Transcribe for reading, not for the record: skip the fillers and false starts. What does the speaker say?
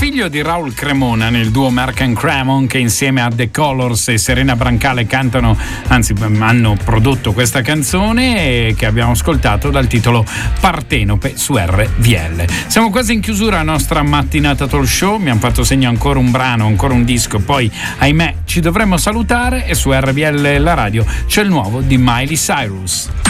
figlio di Raul Cremona nel duo Merck and Cremon, che insieme a The Colors e Serena Brancale hanno prodotto questa canzone che abbiamo ascoltato dal titolo Partenope su RVL. Siamo quasi in chiusura alla nostra mattinata talk show, mi hanno fatto segno ancora un brano, ancora un disco, poi ahimè ci dovremmo salutare e su RVL la radio c'è il nuovo di Miley Cyrus.